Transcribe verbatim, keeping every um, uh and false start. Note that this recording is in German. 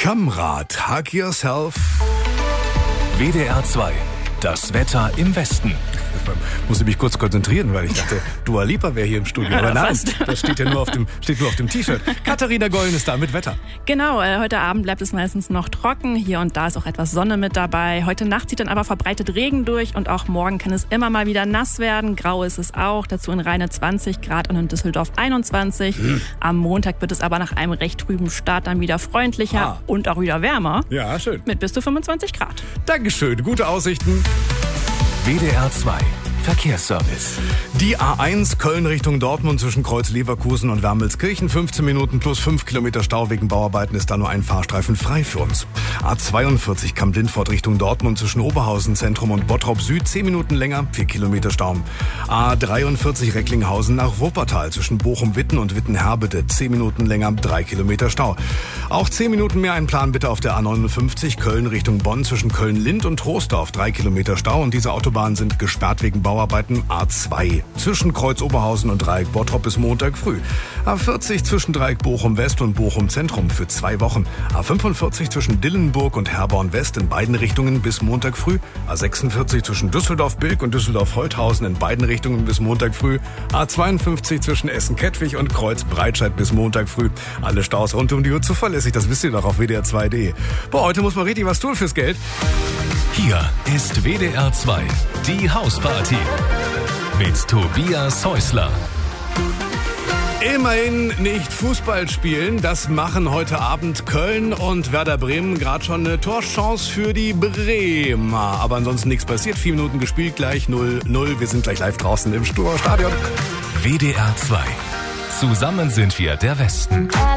Schamrad, hug yourself. W D R zwei, das Wetter im Westen. Ich musste mich kurz konzentrieren, weil ich dachte, Dua Lipa wäre hier im Studio. Aber nein, das steht ja nur auf dem, steht nur auf dem T-Shirt. Katharina Gollen ist da mit Wetter. Genau, äh, heute Abend bleibt es meistens noch trocken. Hier und da ist auch etwas Sonne mit dabei. Heute Nacht zieht dann aber verbreitet Regen durch und auch morgen kann es immer mal wieder nass werden. Grau ist es auch, dazu in Rheine zwanzig Grad und in Düsseldorf einundzwanzig. Hm. Am Montag wird es aber nach einem recht trüben Start dann wieder freundlicher ah. und auch wieder wärmer. Ja, schön. Mit bis zu fünfundzwanzig Grad. Dankeschön, gute Aussichten. W D R zwei Verkehrsservice. Die A eins Köln Richtung Dortmund zwischen Kreuz Leverkusen und Wermelskirchen. fünfzehn Minuten plus fünf Kilometer Stau wegen Bauarbeiten, ist da nur ein Fahrstreifen frei für uns. A zweiundvierzig Kamp-Lindfort Richtung Dortmund zwischen Oberhausen Zentrum und Bottrop Süd. zehn Minuten länger, vier Kilometer Stau. A dreiundvierzig Recklinghausen nach Wuppertal zwischen Bochum-Witten und Witten-Herbede. zehn Minuten länger, drei Kilometer Stau. Auch zehn Minuten mehr einplanen bitte auf der A neunundfünfzig Köln Richtung Bonn zwischen Köln-Lind und Troisdorf. drei Kilometer Stau und diese Autobahnen sind gesperrt wegen Bauarbeiten. A zwei zwischen Kreuz Oberhausen und Dreieck Bottrop bis Montag früh. A vierzig zwischen Dreieck Bochum West und Bochum Zentrum für zwei Wochen. A fünfundvierzig zwischen Dillenburg und Herborn West in beiden Richtungen bis Montag früh. A sechsundvierzig zwischen Düsseldorf-Bilk und Düsseldorf-Holthausen in beiden Richtungen bis Montag früh. A zweiundfünfzig zwischen Essen-Kettwig und Kreuz-Breitscheid bis Montag früh. Alle Staus rund um die Uhr zuverlässig, das wisst ihr doch auf W D R zwei punkt de. Boah, heute muss man richtig was tun fürs Geld. Hier ist W D R zwei, die Hausparty mit Tobias Häusler. Immerhin nicht Fußball spielen, das machen heute Abend Köln und Werder Bremen. Gerade schon eine Torchance für die Bremer. Aber ansonsten nichts passiert. Vier Minuten gespielt, gleich null null. Wir sind gleich live draußen im Stadion. W D R zwei. Zusammen sind wir der Westen.